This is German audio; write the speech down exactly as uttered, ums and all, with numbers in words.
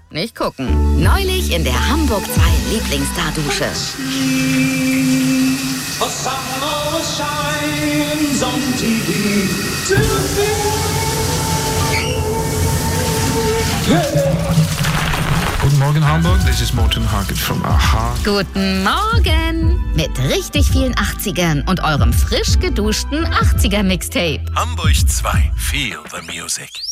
nicht gucken. Neulich in der Hamburg zwei Lieblingsstar-Dusche. Guten Morgen Hamburg, this is Morten Harket from Aha. Guten Morgen! Mit richtig vielen achtzigern und eurem frisch geduschten achtziger-Mixtape. Hamburg zwei, feel the music.